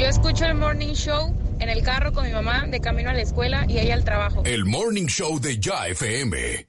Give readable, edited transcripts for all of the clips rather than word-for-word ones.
Yo escucho el Morning Show en el carro con mi mamá de camino a la escuela y ella al trabajo. El Morning Show de Ya FM.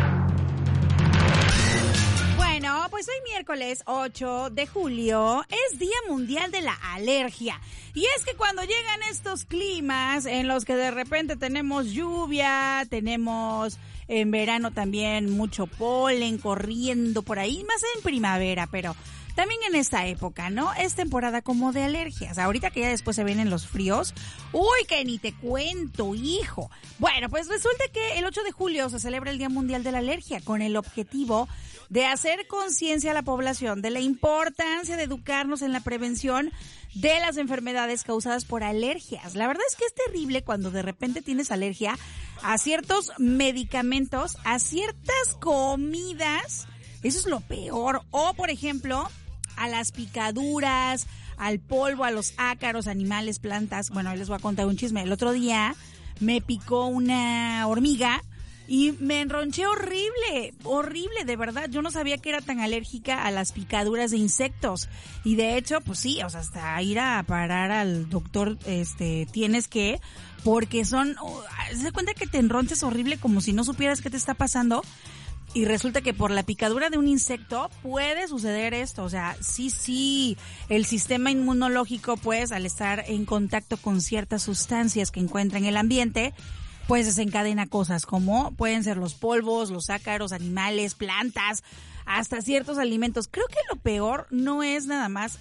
Bueno, pues hoy miércoles 8 de julio es Día Mundial de la Alergia. Y es que cuando llegan estos climas en los que de repente tenemos lluvia, tenemos en verano también mucho polen corriendo por ahí, más en primavera, pero también en esta época, ¿no? Es temporada como de alergias. Ahorita que ya después se vienen los fríos. ¡Uy, que ni te cuento, hijo! Bueno, pues resulta que el 8 de julio se celebra el Día Mundial de la Alergia con el objetivo de hacer conciencia a la población de la importancia de educarnos en la prevención de las enfermedades causadas por alergias. La verdad es que es terrible cuando de repente tienes alergia a ciertos medicamentos, a ciertas comidas. Eso es lo peor. O, por ejemplo, a las picaduras, al polvo, a los ácaros, animales, plantas. Bueno, ahí les voy a contar un chisme. El otro día me picó una hormiga y me enronché horrible, de verdad. Yo no sabía que era tan alérgica a las picaduras de insectos. Y de hecho, pues sí, o sea, hasta ir a parar al doctor, tienes que, porque se cuenta que te enronches horrible como si no supieras qué te está pasando. Y resulta que por la picadura de un insecto puede suceder esto. O sea, sí, el sistema inmunológico, pues, al estar en contacto con ciertas sustancias que encuentra en el ambiente, pues desencadena cosas como pueden ser los polvos, los ácaros, animales, plantas, hasta ciertos alimentos. Creo que lo peor no es nada más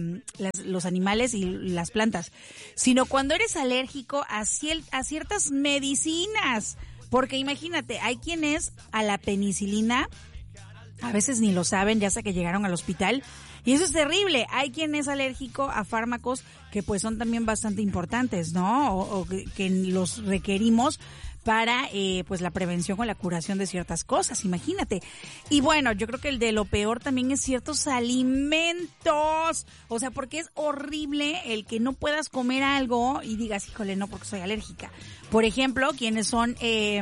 los animales y las plantas, sino cuando eres alérgico a ciertas medicinas. Porque imagínate, hay quienes a la penicilina, a veces ni lo saben, ya hasta que llegaron al hospital, y eso es terrible. Hay quien es alérgico a fármacos que pues son también bastante importantes, ¿no? O que los requerimos para pues la prevención o la curación de ciertas cosas, imagínate. Y bueno, yo creo que el de lo peor también es ciertos alimentos. O sea, porque es horrible el que no puedas comer algo y digas, híjole, no, porque soy alérgica. Por ejemplo, quienes son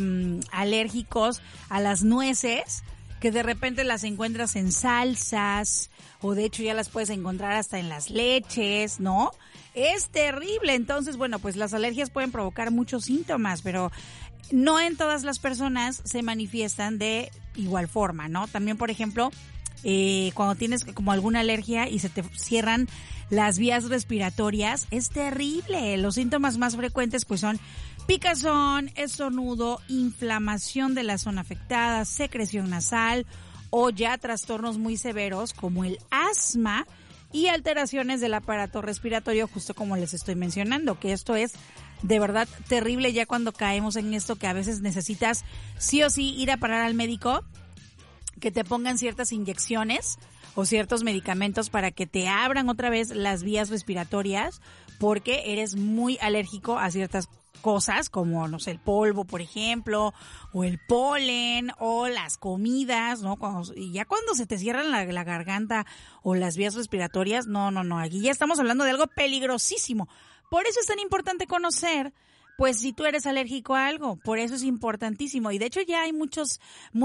alérgicos a las nueces, que de repente las encuentras en salsas, o de hecho ya las puedes encontrar hasta en las leches, ¿no? Es terrible. Entonces, bueno, pues las alergias pueden provocar muchos síntomas, pero no en todas las personas se manifiestan de igual forma, ¿no? También, por ejemplo, cuando tienes como alguna alergia y se te cierran las vías respiratorias, es terrible. Los síntomas más frecuentes pues son picazón, estornudo, inflamación de la zona afectada, secreción nasal o ya trastornos muy severos como el asma y alteraciones del aparato respiratorio, justo como les estoy mencionando, que esto es de verdad terrible ya cuando caemos en esto que a veces necesitas sí o sí ir a parar al médico, que te pongan ciertas inyecciones o ciertos medicamentos para que te abran otra vez las vías respiratorias porque eres muy alérgico a ciertas cosas como, no sé, el polvo, por ejemplo, o el polen, o las comidas, ¿no? Y ya cuando se te cierran la garganta o las vías respiratorias, no, aquí ya estamos hablando de algo peligrosísimo. Por eso es tan importante conocer, pues, si tú eres alérgico a algo, por eso es importantísimo. Y de hecho ya hay muchos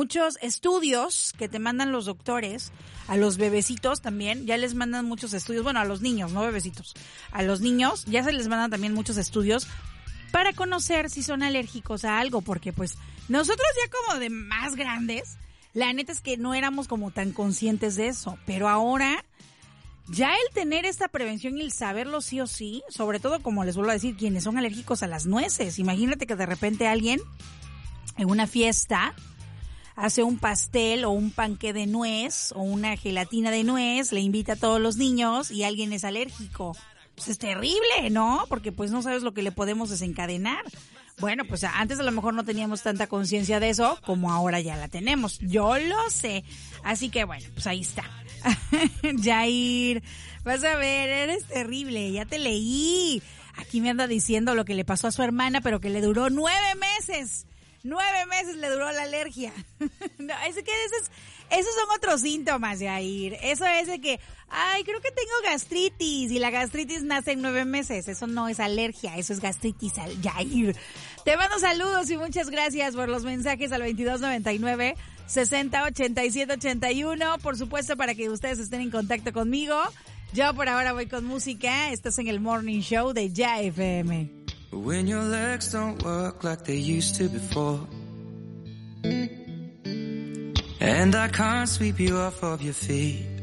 estudios que te mandan los doctores, a los bebecitos también, ya les mandan muchos estudios, bueno, a los niños, no bebecitos, a los niños ya se les mandan también muchos estudios para conocer si son alérgicos a algo, porque pues nosotros ya como de más grandes, la neta es que no éramos como tan conscientes de eso, pero ahora ya el tener esta prevención y el saberlo sí o sí, sobre todo como les vuelvo a decir, quienes son alérgicos a las nueces, imagínate que de repente alguien en una fiesta hace un pastel o un panqué de nuez o una gelatina de nuez, le invita a todos los niños y alguien es alérgico. Pues es terrible, ¿no? Porque pues no sabes lo que le podemos desencadenar. Bueno, pues antes a lo mejor no teníamos tanta conciencia de eso como ahora ya la tenemos. Yo lo sé. Así que bueno, pues ahí está. Jair, vas a ver, eres terrible, ya te leí. Aquí me anda diciendo lo que le pasó a su hermana, pero que le duró 9 meses. 9 meses le duró la alergia. No, esos son otros síntomas, Jair. Eso es de que, ay, creo que tengo gastritis y la gastritis nace en 9 meses. Eso no es alergia, eso es gastritis, Jair. Te mando saludos y muchas gracias por los mensajes al 2299-608781. Por supuesto, para que ustedes estén en contacto conmigo. Yo por ahora voy con música. Estás en el Morning Show de Ya FM. When your legs don't work like they used to before, and I can't sweep you off of your feet,